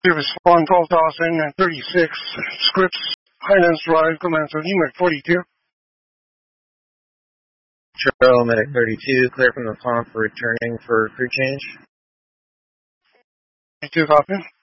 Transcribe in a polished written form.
Respond 12,036 Scripps, Highlands Drive, Command 30, Medic 42. Charlie, Medic 32, clear from the pond for returning for crew change. 32, copy.